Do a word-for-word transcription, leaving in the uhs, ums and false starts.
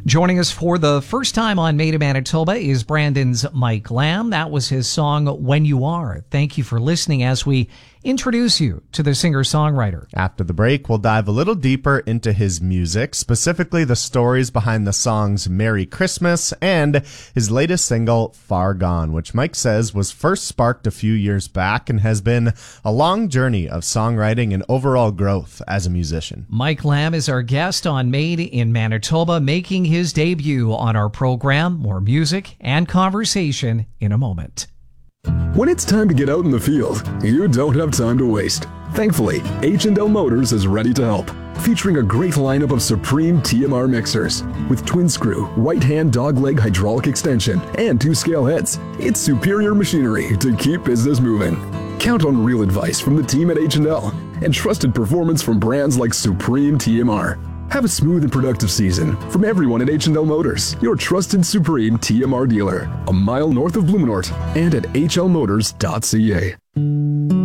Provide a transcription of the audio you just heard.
Joining us for the first time on Made in Manitoba is Brandon's Mike Lamb. That was his song, When You Are. Thank you for listening as we introduce you to the singer-songwriter. After the break, we'll dive a little deeper into his music, specifically the stories behind the songs Merry Christmas and his latest single, Far Gone, which Mike says was first sparked a few years back and has been a long journey of songwriting and overall growth as a musician. Mike Lamb is our guest on Made in Manitoba, making his debut on our program. More music and conversation in a moment. When it's time to get out in the field, you don't have time to waste. Thankfully, H and L Motors is ready to help, featuring a great lineup of Supreme T M R mixers. With twin screw, right hand dogleg hydraulic extension, and two scale heads, it's superior machinery to keep business moving. Count on real advice from the team at H and L and trusted performance from brands like Supreme T M R. Have a smooth and productive season from everyone at H and L Motors, your trusted Supreme T M R dealer, a mile north of Blumenort and at h l motors dot c a.